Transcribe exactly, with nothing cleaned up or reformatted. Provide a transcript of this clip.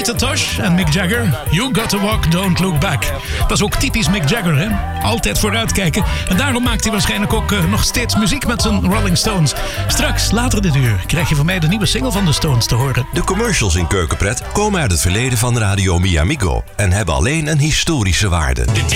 Tosh en Mick Jagger. You got to walk, don't look back. Dat is ook typisch Mick Jagger, hè? Altijd vooruitkijken. En daarom maakt hij waarschijnlijk ook uh, nog steeds muziek met zijn Rolling Stones. Straks, later dit uur, krijg je van mij de nieuwe single van de Stones te horen. De commercials in Keukenpret komen uit het verleden van Radio Mi Amigo en hebben alleen een historische waarde.